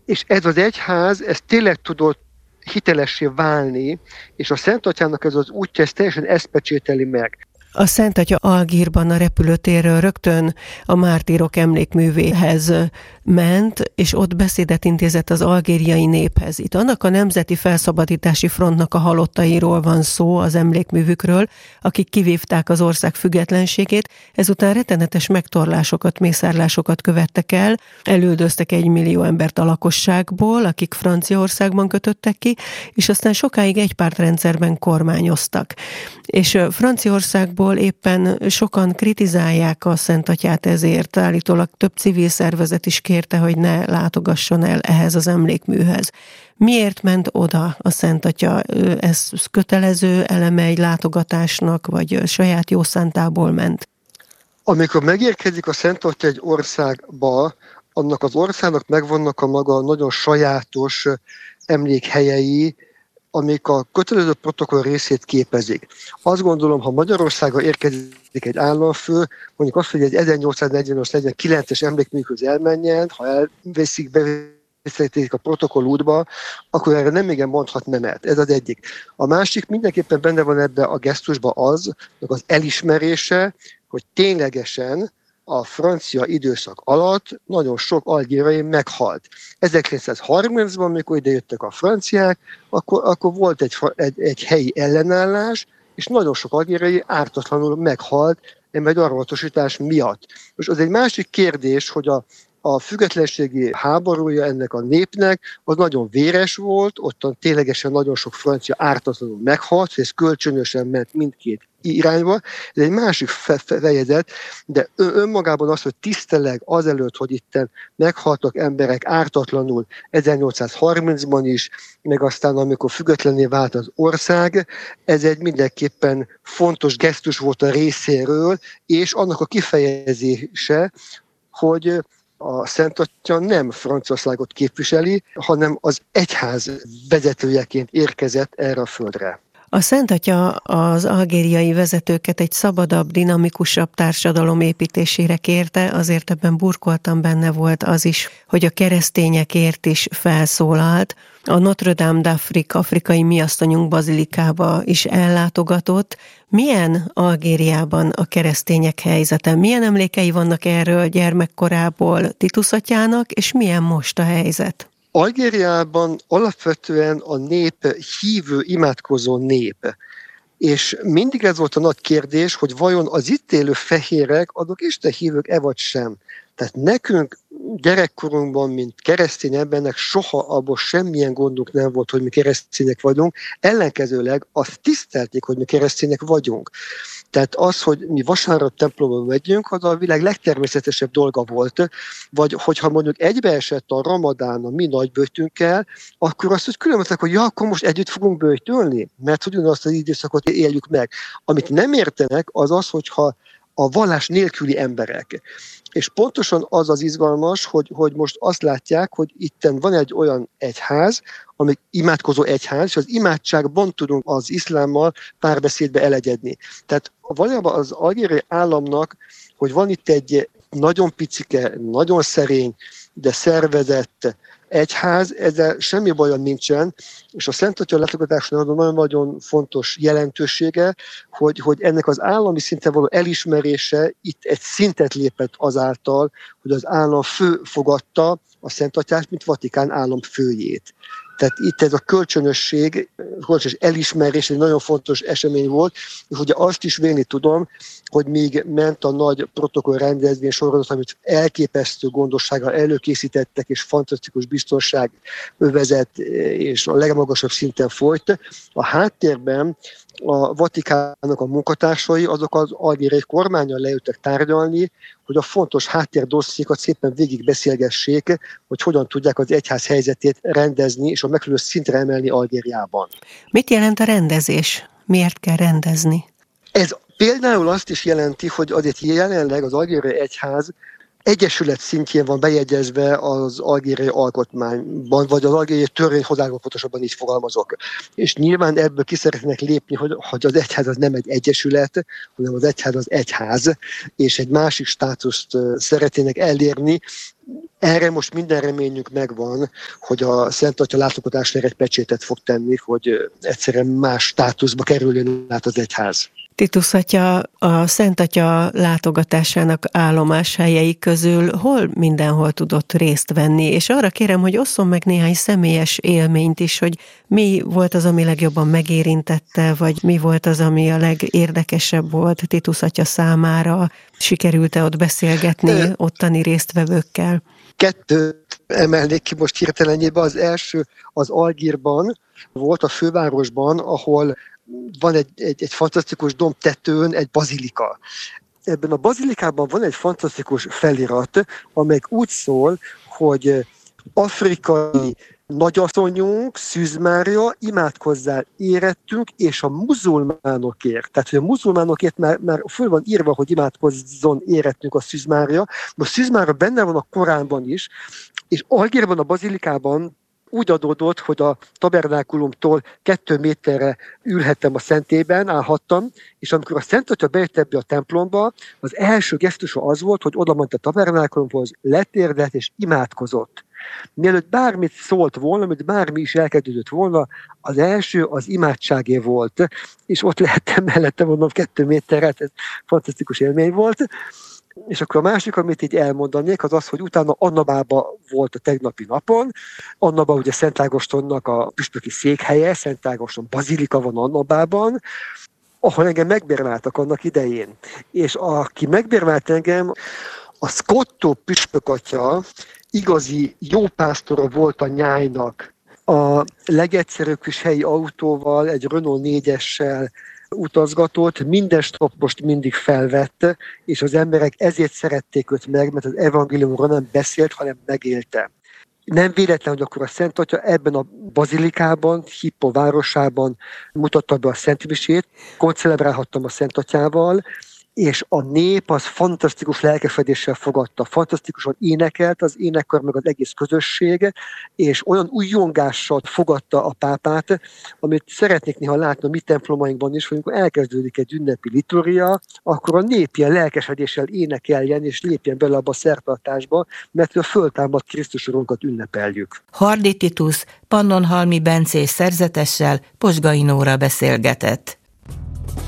És ez az egyház, ez tényleg tudott hitelessé válni, és a Szent Atyának ez az útja, ez teljesen ezt pecsételi meg. A Szent Atya Algírban a repülőtérről rögtön a mártírok emlékművéhez ment, és ott beszédet intézett az algériai néphez. Itt annak a Nemzeti Felszabadítási Frontnak a halottairól van szó, az emlékművükről, akik kivívták az ország függetlenségét, ezután rettenetes megtorlásokat, mészárlásokat követtek el, elüldöztek 1 millió embert a lakosságból, akik Franciaországban kötöttek ki, és aztán sokáig egypártrendszerben kormányoztak. És Franciaországból éppen sokan kritizálják a Szent Atyát ezért, állítólag több civil szervezet is kérte, hogy ne látogasson el ehhez az emlékműhez. Miért ment oda a Szent Atya? Ez kötelező eleme egy látogatásnak, vagy saját jó szántából ment? Amikor megérkezik a Szent Atya egy országba, annak az országnak megvannak a maga nagyon sajátos emlékhelyei, amik a kötelező protokoll részét képezik. Azt gondolom, ha Magyarországra érkezik egy államfő, mondjuk azt, hogy egy 1848-49-es emlékműhöz elmenjen, ha elveszik, beveszik a protokoll útba, akkor erre nem igen mondhat nemet. Ez az egyik. A másik mindenképpen benne van ebbe a gesztusba az elismerése, hogy ténylegesen a francia időszak alatt nagyon sok algériai meghalt. 1930-ban, amikor idejöttek a franciák, akkor volt egy helyi ellenállás, és nagyon sok algériai ártatlanul meghalt egy arvatosítás miatt. Most az egy másik kérdés, hogy a függetlenségi háborúja ennek a népnek az nagyon véres volt, ottan ténylegesen nagyon sok francia ártatlanul meghalt, ez kölcsönösen ment mindkét irányba. Ez egy másik fejezet, de önmagában az, hogy tiszteleg azelőtt, hogy itten meghaltak emberek ártatlanul 1830-ban is, meg aztán amikor függetlenné vált az ország, ez egy mindenképpen fontos gesztus volt a részéről, és annak a kifejezése, hogy a Szent Atya nem Franciaországot képviseli, hanem az egyház vezetőjeként érkezett erre a földre. A Szent Atya az algériai vezetőket egy szabadabb, dinamikusabb társadalom építésére kérte, azért ebben burkoltan benne volt az is, hogy a keresztényekért is felszólalt. A Notre Dame d'Afrique afrikai miasszonyunk bazilikába is ellátogatott. Milyen Algériában a keresztények helyzete? Milyen emlékei vannak erről gyermekkorából Titus atyának, és milyen most a helyzet? Algériában alapvetően a nép hívő, imádkozó nép. És mindig ez volt a nagy kérdés, hogy vajon az itt élő fehérek, azok istenhívők-e vagy sem. Tehát nekünk gyerekkorunkban, mint keresztény embernek soha abból semmilyen gondunk nem volt, hogy mi keresztények vagyunk. Ellenkezőleg azt tisztelték, hogy mi keresztények vagyunk. Tehát az, hogy mi vasárnap templomba megyünk, az a világ legtermészetesebb dolga volt. Vagy hogyha mondjuk egybeesett a ramadán a mi nagyböjtünkkel, akkor azt, hogy különbözőek, hogy akkor most együtt fogunk böjtölni, mert ugyanazt az időszakot éljük meg. Amit nem értenek, az az, hogyha a vallás nélküli emberek. És pontosan az az izgalmas, hogy most azt látják, hogy itten van egy olyan egyház, ami imádkozó egyház, és az imádságban tudunk az iszlámmal párbeszédbe elegyedni. Tehát valójában az algériai államnak, hogy van itt egy nagyon picike, nagyon szerény, de szervezett egyház, ezzel semmi bajon nincsen, és a Szent Atya látogatásnak nagyon-nagyon fontos jelentősége, hogy ennek az állami szinten való elismerése itt egy szintet lépett azáltal, hogy az államfő fogadta a Szent Atyát, mint Vatikán államfőjét. Tehát itt ez a kölcsönösség, kölcsönös elismerés egy nagyon fontos esemény volt, és ugye azt is vélni tudom, hogy még ment a nagy protokoll rendezvény sorozat, amit elképesztő gondossággal előkészítettek, és fantasztikus biztonság övezet, és a legmagasabb szinten folyt. A háttérben a Vatikánnak a munkatársai, azok az algériai kormánnyal leültek tárgyalni, hogy a fontos háttérdossziékat szépen végig beszélgessék, hogy hogyan tudják az egyház helyzetét rendezni, és a megfelelő szintre emelni Algériában. Mit jelent a rendezés? Miért kell rendezni? Ez például azt is jelenti, hogy azért jelenleg az algériai egyház egyesület szintjén van bejegyezve az algériai alkotmányban, vagy az algériai törvényhozásban, pontosabban így fogalmazok. És nyilván ebből ki szeretnének lépni, hogy az egyház az nem egy egyesület, hanem az egyház az egyház, és egy másik státuszt szeretnének elérni. Erre most minden reményünk megvan, hogy a Szent Atya látogatásra egy pecsétet fog tenni, hogy egyszerűen más státuszba kerüljön át az egyház. Titus atya a Szent Atya látogatásának állomáshelyei közül mindenhol tudott részt venni, és arra kérem, hogy osszon meg néhány személyes élményt is, hogy mi volt az, ami legjobban megérintette, vagy mi volt az, ami a legérdekesebb volt Titus atya számára, sikerült-e ott beszélgetni ottani résztvevőkkel? 2 emelnék ki most hirtelenjébe. Az első az Algírban volt, a fővárosban, ahol van egy fantasztikus dombtetőn egy bazilika. Ebben a bazilikában van egy fantasztikus felirat, amely úgy szól, hogy afrikai nagyasszonyunk, Szűz Mária, imádkozzál érettünk, és a muzulmánokért. Tehát, hogy a muzulmánokért már föl van írva, hogy imádkozzon érettünk a Szűz Mária. A Szűz Mária benne van a Koránban is, és Algírban a bazilikában úgy adódott, hogy a tabernákulumtól 2 méterre ülhettem a szentében, állhattam, és amikor a Szent Atya bejött ebbe a templomba, az első gesztusa az volt, hogy odament a tabernákulumhoz, letérdelt és imádkozott. Mielőtt bármit szólt volna, mielőtt bármi is elkezdődött volna, az első az imádságé volt, és ott lehettem mellette, mondom, 2 méterre, ez fantasztikus élmény volt. És akkor a másik, amit így elmondanék, az az, hogy utána Annabába volt a tegnapi napon. Annaba ugye Szent Ágostonnak a püspöki székhelye, Szent Ágoston bazilika van Annabában, ahol engem megbérmáltak annak idején. És aki megbérmált engem, a Scotto püspök atya igazi jó pásztora volt a Nyájnak. A legegyszerűbb kis helyi autóval, egy Renault 4-essel utazgatott, minden stop most mindig felvette, és az emberek ezért szerették őt meg, mert az evangéliumról nem beszélt, hanem megélte. Nem véletlen, hogy akkor a Szent Atya ebben a bazilikában, Hippo városában mutatta be a szentmisét, koncelebrálhattam a Szent Atyával, és a nép az fantasztikus lelkesedéssel fogadta, fantasztikusan énekelt az énekkar, meg az egész közösség, és olyan újjongással fogadta a pápát, amit szeretnék néha látni a mi templomainkban is, hogy amikor elkezdődik egy ünnepi liturgia, akkor a nép ilyen lelkesedéssel énekeljen, és lépjen bele abba a szertartásba, mert a föltámadt Krisztus Urunkat ünnepeljük. Hardy Titus Pannonhalmi Bencés szerzetessel Posgai Nóra beszélgetett.